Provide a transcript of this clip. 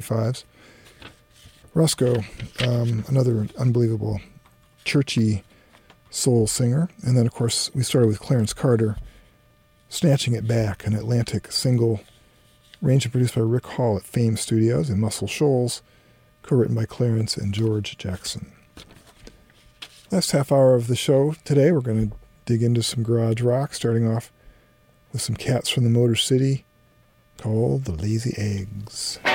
45s. Roscoe, another unbelievable churchy soul singer. And then, of course, we started with Clarence Carter, Snatching It Back, an Atlantic single, arranged and produced by Rick Hall at Fame Studios in Muscle Shoals, co-written by Clarence and George Jackson. Last half hour of the show today, we're going to dig into some garage rock, starting off with some Cats from the Motor City called The Lazy Eggs.